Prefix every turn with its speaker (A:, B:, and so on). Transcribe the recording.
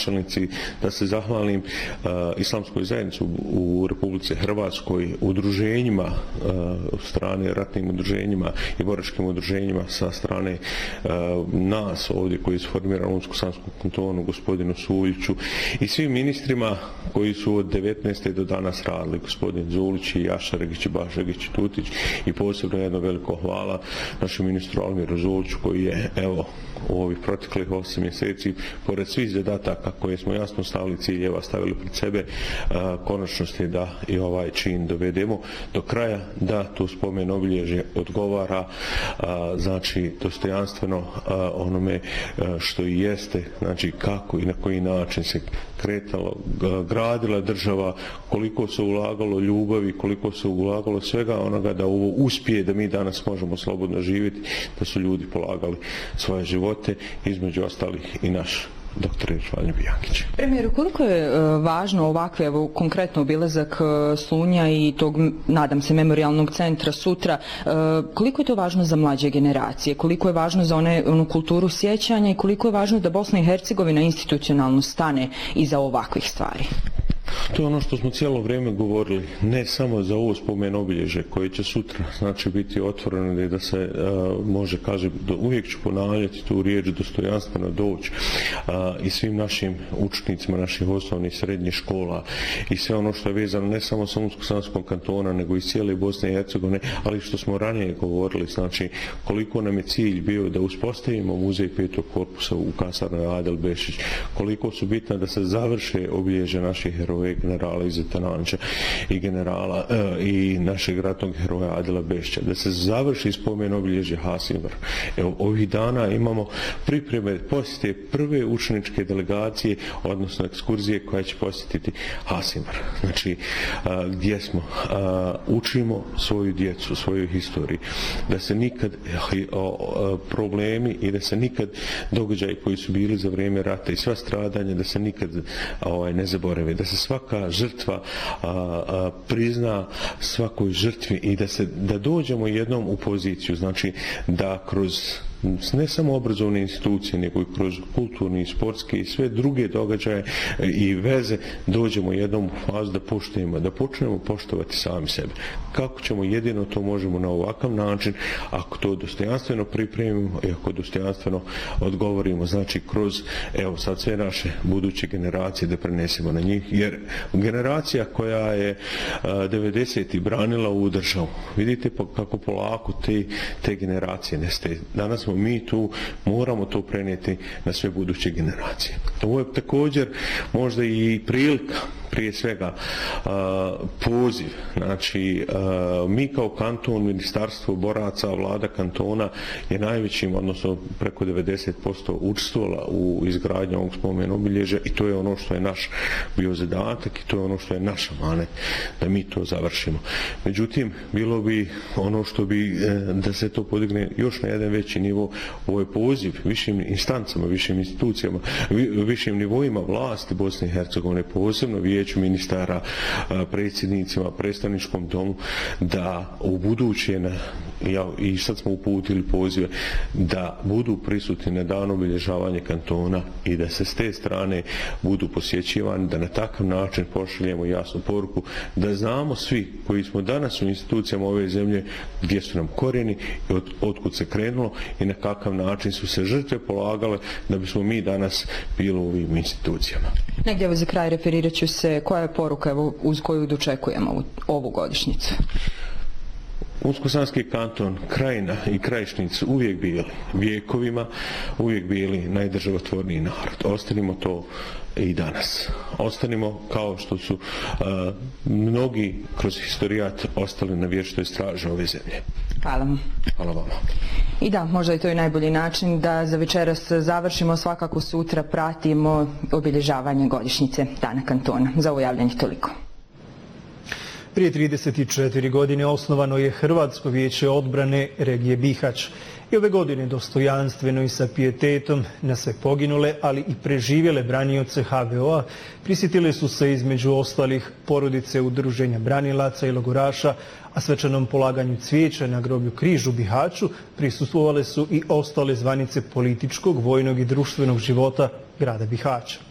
A: gradonačelnici, da se zahvalim islamskoj zajednici u Republici Hrvatskoj, udruženjima, strane ratnim udruženjima i boračkim udruženjima sa strane nas ovdje koji su formirani u Unsko-Sanskom kantonu, gospodinu Suljiću i svim ministrima koji su od 19. do danas radili, gospodin Zulić i Jašaregić i Bašegić i Tutić, i posebno jedno veliko hvala našem ministru Almiru Zuliću koji je evo u ovih proteklih 8 mjeseci pored svih zadataka koje smo jasno stavili ciljeva, stavili pred sebe, konačnost je da i ovaj čin dovedemo do kraja, da to spomen obilježje odgovara znači dostojanstveno onome što i jeste, znači kako i na koji način se kretalo, gradila država, koliko se ulagalo ljubavi, koliko se ulagalo svega onoga da ovo uspije, da mi danas možemo slobodno živjeti, da su ljudi polagali svoje živote, između ostalih i naš dr. Vanja Bijakić.
B: Premijeru, koliko je važno ovakve, evo konkretno obilazak Slunja i tog, nadam se, memorijalnog centra sutra, koliko je to važno za mlađe generacije, koliko je važno za onu kulturu sjećanja i koliko je važno da Bosna i Hercegovina institucionalno stane iza ovakvih stvari?
A: To je ono što smo cijelo vrijeme govorili, ne samo za ovo spomen obilježje koje će sutra znači biti otvoreno i da se može, kaže, uvijek ću ponavljati tu riječ dostojanstveno doći i svim našim učenicima naših osnovnih srednjih škola i sve ono što je vezano ne samo sa Unsko-Sanskog kantona nego i cijele Bosne i Hercegovine, ali što smo ranije govorili, znači koliko nam je cilj bio da uspostavimo muzej 5. korpusa u kasarnoj Adel Bešić, koliko su bitna da se završe obilježja naših heroja, generala Izeta Nanča i generala i našeg ratnog heroja Adela Bešća, da se završi spomen obilježje Hasimvar. Evo, ovih dana imamo pripreme posjete prve učeničke delegacije, odnosno ekskurzije koja će posjetiti Hasimvar. Znači, gdje smo? Učimo svoju djecu, svoju historiju, da se nikad problemi i da se nikad događaji koji su bili za vrijeme rata i sva stradanja, da se nikad ne zaborave, da se svaka žrtva prizna svakoj žrtvi i da dođemo jednom u poziciju, znači da kroz ne samo obrazovne institucije, nego i kroz kulturni, sportski i sve druge događaje i veze dođemo jednom u fazu da poštujemo, da počnemo poštovati sami sebe. Kako ćemo? Jedino to možemo na ovakav način, ako to dostojanstveno pripremimo i ako dostojanstveno odgovorimo, znači kroz, evo sad sve naše buduće generacije da prenesemo na njih, jer generacija koja je 90. branila ovu državu, vidite kako polako te generacije nestaje. Danas smo mi tu, moramo to prenijeti na sve buduće generacije. Ovo je također možda i prilika, prije svega poziv, znači mi kao kanton, ministarstvo boraca, vlada kantona je najvećim, odnosno preko 90% učestvovala u izgradnji ovog spomen obilježja i to je ono što je naš bio zadatak i to je ono što je naš amanet da mi to završimo. Međutim, bilo bi ono što bi da se to podigne još na jedan veći nivo, ovo je poziv višim instancama, višim institucijama, višim nivoima vlasti Bosne i Hercegovine, posebno vijeću ministara, predsjednicima, predstavničkom domu, da u buduće, i sad smo uputili pozive, da budu prisutni na dan obilježavanja kantona i da se s te strane budu posjećivani, da na takav način pošaljemo jasnu poruku, da znamo svi koji smo danas u institucijama ove zemlje gdje su nam korijeni i otkud se krenulo i na kakav način su se žrtve polagale da bismo mi danas bili u ovim institucijama.
B: Negdje evo za kraj referirat ću se, koja je poruka evo, uz koju dočekujemo ovu godišnjicu?
A: Unsko-Sanski kanton, Krajina i Krajišnic uvijek bili vijekovima, uvijek bili najdržavotvorniji narod. Ostanimo to i danas. Ostanimo kao što su mnogi kroz historijat ostali na vječitoj straži ove zemlje.
B: Hvala vam.
A: Hvala vama.
B: I da, možda je to i najbolji način da za večeras završimo, svakako sutra pratimo obilježavanje godišnjice Dana kantona. Za ovo javljanje toliko.
C: Prije 34 godine osnovano je Hrvatsko vijeće odbrane regije Bihać. I ove godine dostojanstveno i sa pijetetom na sve poginule, ali i preživjele branioce HVO-a prisjetile su se između ostalih porodice udruženja branilaca i logoraša, a svečanom polaganju cvijeća na groblju Križ u Bihaću prisustvovale su i ostale zvanice političkog, vojnog i društvenog života grada Bihaća.